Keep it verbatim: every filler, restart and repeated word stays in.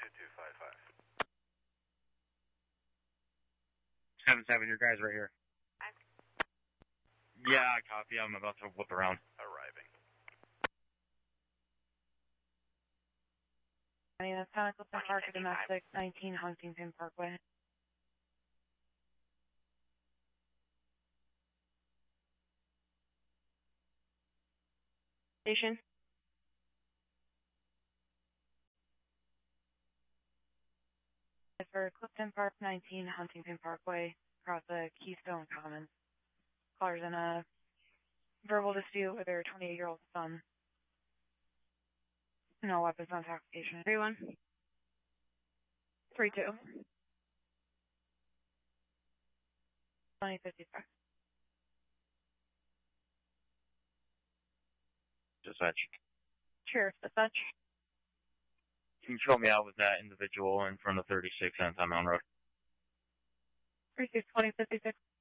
two five five. seven seven, your guy's right here. Yeah, I copy. I'm about to whip around. Arriving. I mean, that's Sonic Clifton Park, domestic, nineteen Huntington Parkway. Station. For Clifton Park, nineteen Huntington Parkway, across the Keystone Commons. Caller's in a verbal dispute with their twenty-eight-year-old son. No weapons on application. three one. three two. twenty fifty-five. Dispatch. Sheriff, dispatch. Can you fill me out with that individual in front of thirty-six Anton Mountain Road? three six twenty fifty-six.